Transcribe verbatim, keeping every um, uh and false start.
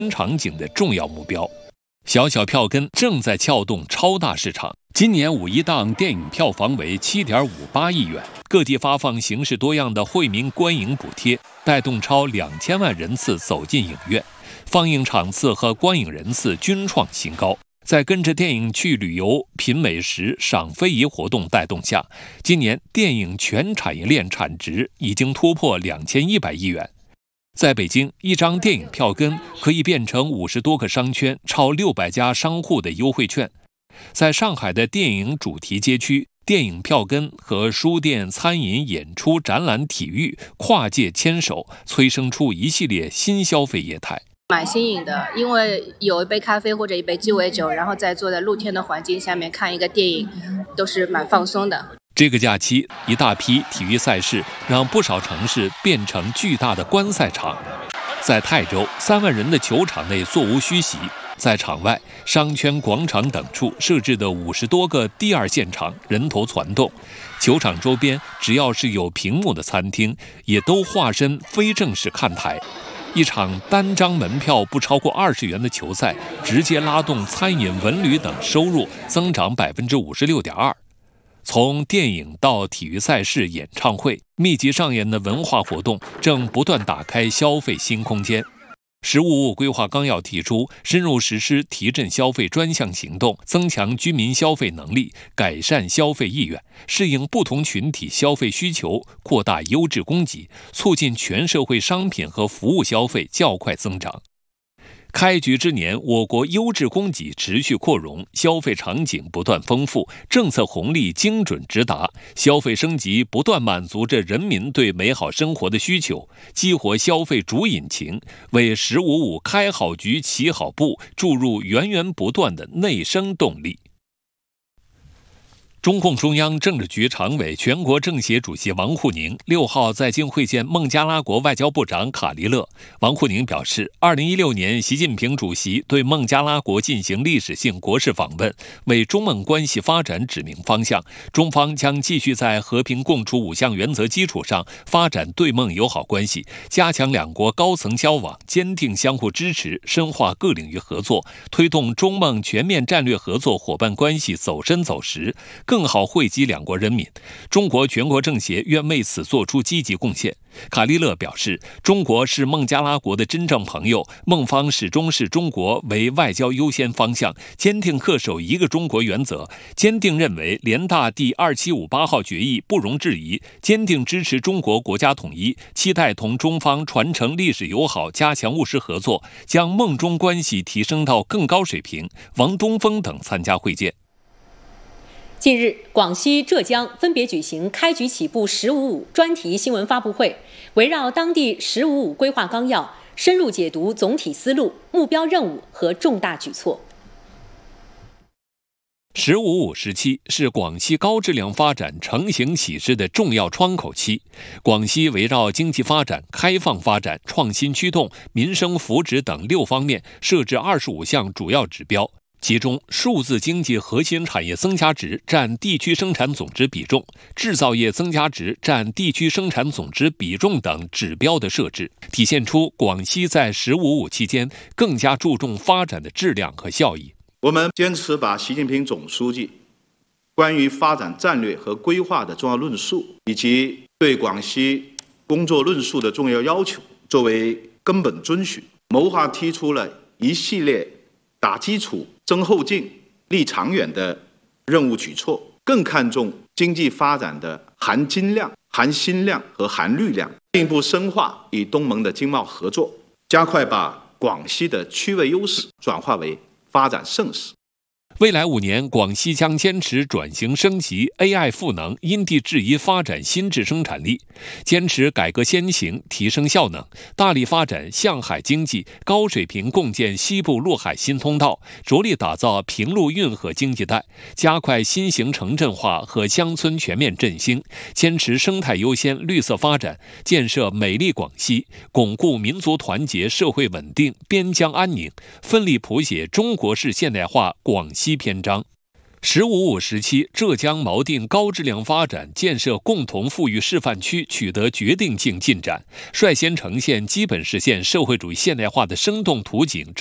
场景的重要目标。小小票根正在撬动超大市场。今年五一档电影票房为 七点五八亿元，各地发放形式多样的惠民观影补贴，带动超两千万人次走进影院，放映场次和观影人次均创新高。在跟着电影去旅游、品美食、赏非遗活动带动下，今年电影全产业链产值已经突破两千一百亿元。在北京，一张电影票根可以变成五十多个商圈、超六百家商户的优惠券。在上海的电影主题街区，电影票根和书店、餐饮、演出、展览、体育跨界牵手，催生出一系列新消费业态。 蛮新颖的，因为有一杯咖啡或者一杯鸡尾酒，然后再坐在露天的环境下面看一个电影，都是蛮放松的。 这个假期，一大批体育赛事让不少城市变成巨大的观赛场。在泰州，三万人的球场内座无虚席，在场外、商圈、广场等处设置的五十多个第二现场人头攒动。球场周边只要是有屏幕的餐厅，也都化身非正式看台。一场单张门票不超过二十元的球赛，直接拉动餐饮、文旅等收入增长百分之五十六点二。从电影到体育赛事、演唱会，密集上演的文化活动正不断打开消费新空间。十五五规划纲要提出，深入实施提振消费专项行动，增强居民消费能力，改善消费意愿，适应不同群体消费需求，扩大优质供给，促进全社会商品和服务消费较快增长。开局之年，我国优质供给持续扩容，消费场景不断丰富，政策红利精准直达，消费升级不断满足着人民对美好生活的需求，激活消费主引擎，为十五五开好局、起好步注入源源不断的内生动力。中共中央政治局常委、全国政协主席王沪宁六号在京会见孟加拉国外交部长卡利勒。王沪宁表示，二零一六年习近平主席对孟加拉国进行历史性国事访问，为中孟关系发展指明方向。中方将继续在和平共处五项原则基础上发展对孟友好关系，加强两国高层交往，坚定相互支持，深化各领域合作，推动中孟全面战略合作伙伴关系走深走实，更好惠及两国人民。中国全国政协愿为此做出积极贡献。卡利勒表示，中国是孟加拉国的真正朋友，孟方始终视中国为外交优先方向，坚定恪守一个中国原则，坚定认为联大第二七五八号决议不容置疑，坚定支持中国国家统一，期待同中方传承历史友好，加强务实合作，将孟中关系提升到更高水平。王东峰等参加会见。 近日，广西、浙江分别举行开局起步“十五五”专题新闻发布会，围绕当地“十五五”规划纲要，深入解读总体思路、目标任务和重大举措。 十五五时期是广西高质量发展成型启示的重要窗口期。广西围绕经济发展、开放发展、创新驱动、民生福祉等六方面设置二十五项主要指标。其中，数字经济核心产业增加值占地区生产总值比重、制造业增加值占地区生产总值比重等指标的设置，体现出广西在“十五五”期间更加注重发展的质量和效益。 我们坚持把习近平总书记关于发展战略和规划的重要论述，以及对广西工作论述的重要要求作为根本遵循，谋划提出了一系列打基础、增后劲、立长远的任务举措，更看重经济发展的含金量、含心量和含绿量，进一步深化与东盟的经贸合作，加快把广西的区位优势转化为发展盛世。 未来五年，广西将坚持转型升级、A I 赋能、因地制宜发展新质生产力，坚持改革先行、提升效能，大力发展向海经济，高水平共建西部陆海新通道，着力打造平陆运河经济带，加快新型城镇化和乡村全面振兴，坚持生态优先、绿色发展，建设美丽广西，巩固民族团结、社会稳定、边疆安宁，奋力谱写中国式现代化广西篇章。 “十五五”时期，浙江锚定高质量发展，建设共同富裕示范区取得决定性进展，率先呈现基本实现社会主义现代化的生动图景。